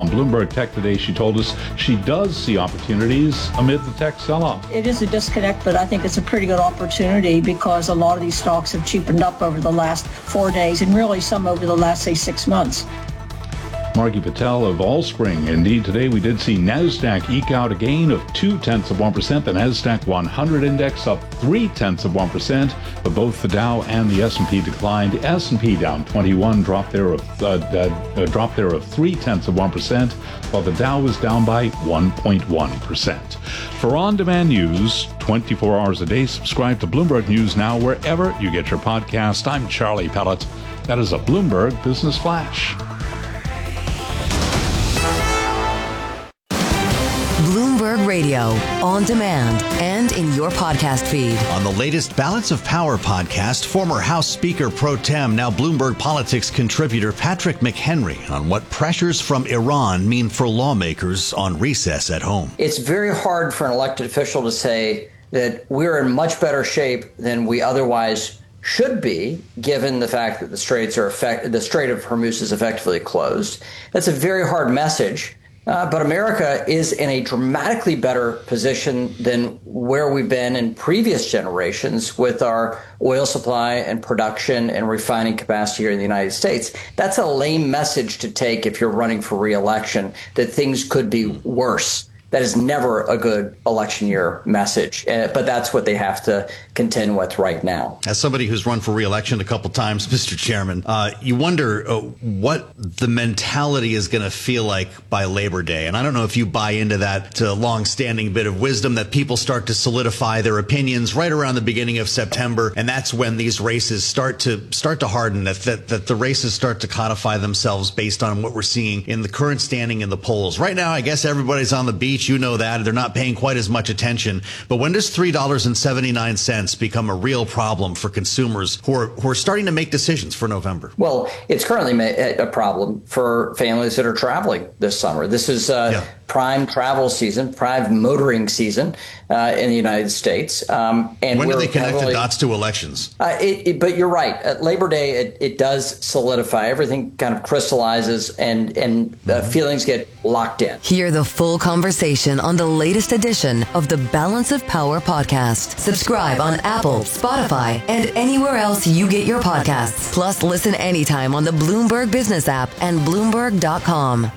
On Bloomberg Tech Today, she told us she does see opportunities amid the tech sell-off. It is a disconnect, but I think it's a pretty good opportunity because a lot of these stocks have cheapened up over the last 4 days and really some over the last, say, 6 months. Margie Patel of Allspring. Indeed, today we did see NASDAQ eke out a gain of 0.2%. The NASDAQ 100 index up 0.3%, but both the Dow and the S&P declined. The S&P down 21, drop there of 0.3%, while the Dow was down by 1.1%. For on-demand news, 24 hours a day, subscribe to Bloomberg News Now wherever you get your podcast. I'm Charlie Pellet. That is a Bloomberg Business Flash. Bloomberg Radio, on demand and in your podcast feed. On the latest Balance of Power podcast, former House Speaker Pro Tem, now Bloomberg Politics contributor Patrick McHenry on what pressures from Iran mean for lawmakers on recess at home. It's very hard for an elected official to say that we're in much better shape than we otherwise should be, given the fact that the Strait of Hormuz is effectively closed. That's a very hard message. But America is in a dramatically better position than where we've been in previous generations with our oil supply and production and refining capacity here in the United States. That's a lame message to take if you're running for re-election, that things could be worse. That is never a good election year message, but that's what they have to contend with right now. As somebody who's run for re-election a couple times, Mr. Chairman, you wonder what the mentality is going to feel like by Labor Day. And I don't know if you buy into that long-standing bit of wisdom that people start to solidify their opinions right around the beginning of September, and that's when these races start to harden, that the races start to codify themselves based on what we're seeing in the current standing in the polls. Right now, I guess everybody's on the beach. You know that. They're not paying quite as much attention. But when does $3.79 become a real problem for consumers who are starting to make decisions for November? Well, it's currently a problem for families that are traveling this summer. This is prime travel season, prime motoring season in the United States. And when do they connect the dots to elections? But you're right. At Labor Day, it does solidify. Everything kind of crystallizes and feelings get locked in. Hear the full conversation on the latest edition of the Balance of Power podcast. Subscribe on Apple, Spotify, and anywhere else you get your podcasts. Plus, listen anytime on the Bloomberg Business app and Bloomberg.com.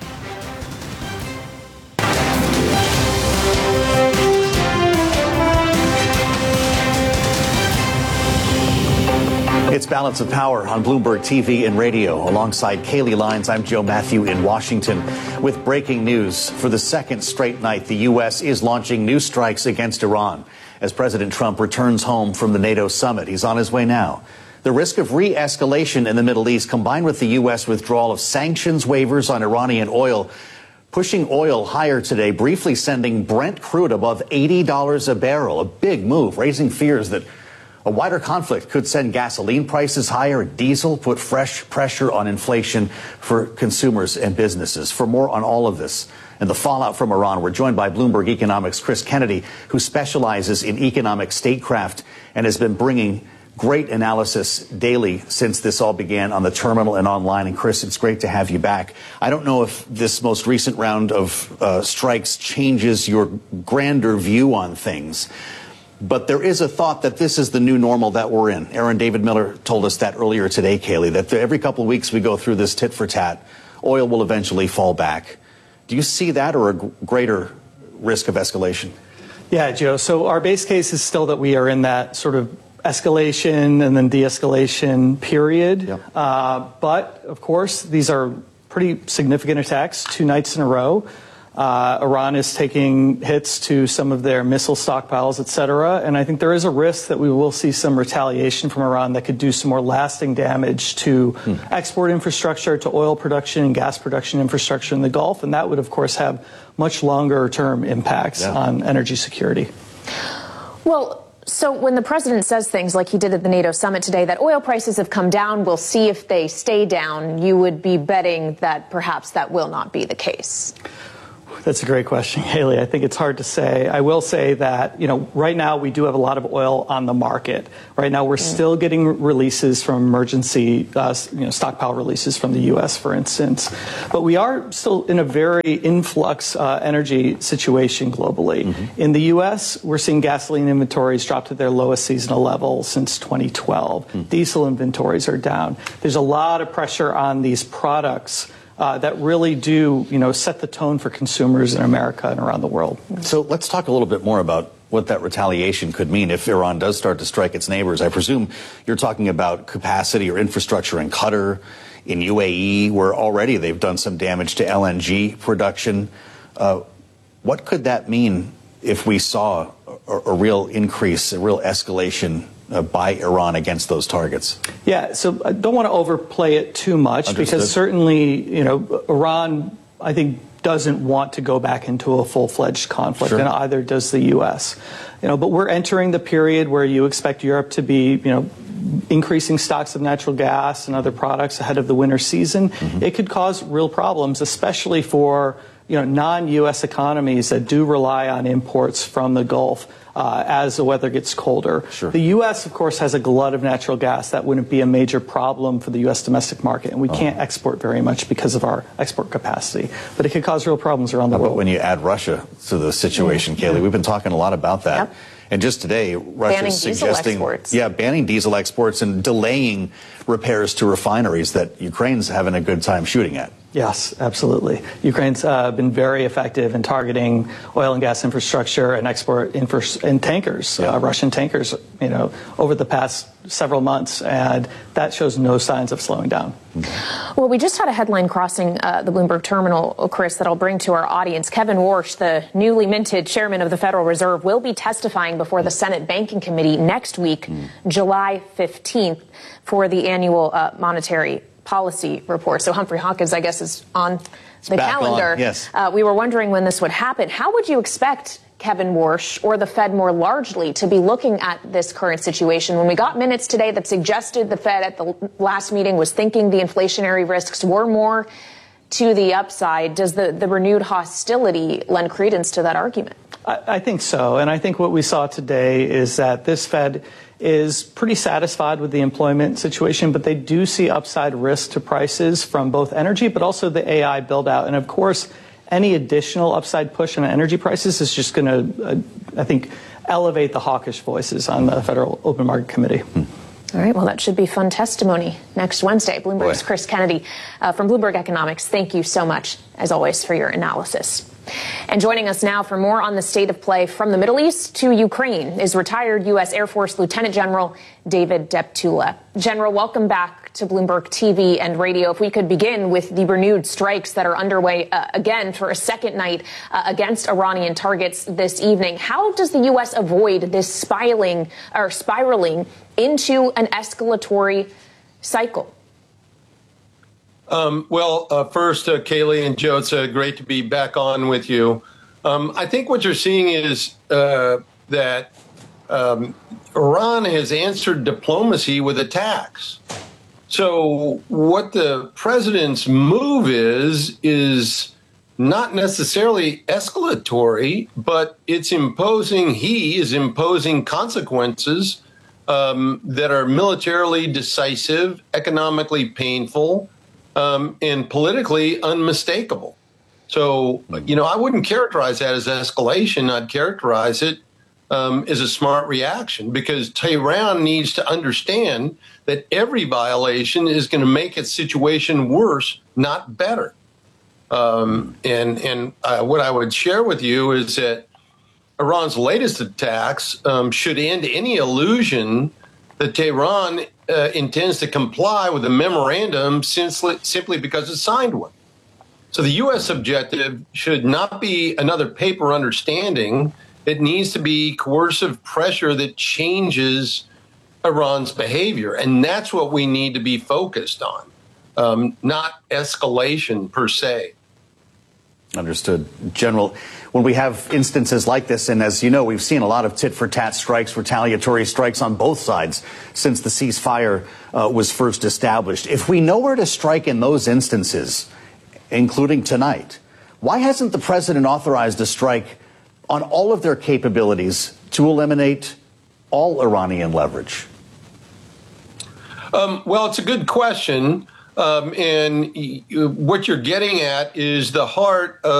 It's Balance of Power on Bloomberg TV and radio. Alongside Kaylee Lines, I'm Joe Matthew in Washington with breaking news. For the second straight night, the U.S. is launching new strikes against Iran as President Trump returns home from the NATO summit. He's on his way now. The risk of re-escalation in the Middle East, combined with the U.S. withdrawal of sanctions waivers on Iranian oil, pushing oil higher today, briefly sending Brent crude above $80 a barrel. A big move, raising fears that a wider conflict could send gasoline prices higher, diesel, put fresh pressure on inflation for consumers and businesses. For more on all of this and the fallout from Iran, we're joined by Bloomberg Economics' Chris Kennedy, who specializes in economic statecraft and has been bringing great analysis daily since this all began on the terminal and online. And Chris, it's great to have you back. I don't know if this most recent round of strikes changes your grander view on things, but there is a thought that this is the new normal that we're in. Aaron David Miller told us that earlier today, Kaylee, that every couple of weeks we go through this tit for tat. Oil will eventually fall back. Do you see that or a greater risk of escalation? Yeah, Joe. So our base case is still that we are in that sort of escalation and then de-escalation period. Yep. But, of course, these are pretty significant attacks 2 nights in a row. Iran is taking hits to some of their missile stockpiles, et cetera. And I think there is a risk that we will see some retaliation from Iran that could do some more lasting damage to export infrastructure, to oil production and gas production infrastructure in the Gulf. And that would, of course, have much longer term impacts on energy security. Well, so when the president says things like he did at the NATO summit today, that oil prices have come down, we'll see if they stay down, you would be betting that perhaps that will not be the case. That's a great question, Haley. I think it's hard to say. I will say that, right now we do have a lot of oil on the market. Right now we're still getting releases from emergency, stockpile releases from the U.S., for instance. But we are still in a very influx energy situation globally. Mm-hmm. In the U.S., we're seeing gasoline inventories drop to their lowest seasonal level since 2012. Mm-hmm. Diesel inventories are down. There's a lot of pressure on these products that really do, set the tone for consumers in America and around the world. So let's talk a little bit more about what that retaliation could mean if Iran does start to strike its neighbors. I presume you're talking about capacity or infrastructure in Qatar, in UAE, where already they've done some damage to LNG production. What could that mean if we saw a real increase, a real escalation by Iran against those targets? Yeah, so I don't want to overplay it too much. Understood. Because certainly, Iran, I think, doesn't want to go back into a full-fledged conflict, sure. And either does the U.S. But we're entering the period where you expect Europe to be, increasing stocks of natural gas and other products ahead of the winter season. Mm-hmm. It could cause real problems, especially for non-U.S. economies that do rely on imports from the Gulf as the weather gets colder. Sure. The U.S., of course, has a glut of natural gas. That wouldn't be a major problem for the U.S. domestic market, and we can't export very much because of our export capacity. But it could cause real problems around the world. But when you add Russia to the situation, Kayleigh, we've been talking a lot about that. Yep. And just today, Russia's suggesting banning diesel exports and delaying repairs to refineries that Ukraine's having a good time shooting at. Yes, absolutely. Ukraine's been very effective in targeting oil and gas infrastructure and export and tankers, Russian tankers, over the past several months, and that shows no signs of slowing down. Well, we just had a headline crossing the Bloomberg terminal, Chris, that I'll bring to our audience. Kevin Warsh, the newly minted chairman of the Federal Reserve, will be testifying before the Senate Banking Committee next week, July 15th, for the annual monetary policy report. So Humphrey Hawkins, I guess, is on the calendar. Yes. We were wondering when this would happen. How would you expect Kevin Warsh or the Fed more largely to be looking at this current situation? When we got minutes today that suggested the Fed at the last meeting was thinking the inflationary risks were more to the upside, does the renewed hostility lend credence to that argument? I think so. And I think what we saw today is that this Fed is pretty satisfied with the employment situation, but they do see upside risk to prices from both energy, but also the AI build out. And of course, any additional upside push on energy prices is just going to, I think, elevate the hawkish voices on the Federal Open Market Committee. All right. Well, that should be fun testimony next Wednesday. Bloomberg's Chris Kennedy from Bloomberg Economics. Thank you so much, as always, for your analysis. And joining us now for more on the state of play from the Middle East to Ukraine is retired U.S. Air Force Lieutenant General David Deptula. General, welcome back to Bloomberg TV and radio. If we could begin with the renewed strikes that are underway again for a second night against Iranian targets this evening. How does the U.S. avoid this spiraling into an escalatory cycle? First, Kayleigh and Joe, it's great to be back on with you. I think what you're seeing is that Iran has answered diplomacy with attacks. So what the president's move is not necessarily escalatory, but he is imposing consequences that are militarily decisive, economically painful, and politically unmistakable. So, I wouldn't characterize that as escalation. I'd characterize it as a smart reaction, because Tehran needs to understand that every violation is going to make its situation worse, not better. What I would share with you is that Iran's latest attacks should end any illusion that Tehran intends to comply with the memorandum simply because it signed one. So the U.S. objective should not be another paper understanding. It needs to be coercive pressure that changes Iran's behavior. And that's what we need to be focused on, not escalation per se. Understood. General, when we have instances like this, and as you know, we've seen a lot of tit-for-tat strikes, retaliatory strikes on both sides since the ceasefire was first established. If we know where to strike in those instances, including tonight, Why hasn't the president authorized a strike on all of their capabilities to eliminate all Iranian leverage? Well, it's a good question. And what you're getting at is the heart of